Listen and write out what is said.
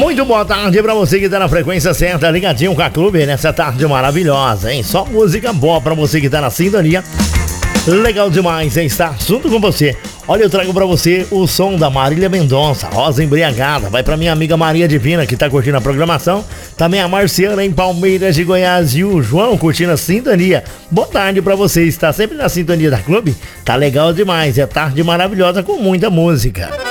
Muito boa tarde pra você que tá na frequência certa, ligadinho com a Clube nessa tarde maravilhosa, hein? Só música boa pra você que tá na sintonia. Legal demais, hein? Estar junto com você. Olha, eu trago pra você o som da Marília Mendonça, Rosa Embriagada. Vai pra minha amiga Maria Divina, que tá curtindo a programação. Também a Marciana em Palmeiras de Goiás e o João curtindo a sintonia. Boa tarde pra você, está sempre na sintonia da Clube? Tá legal demais, é tarde maravilhosa com muita música.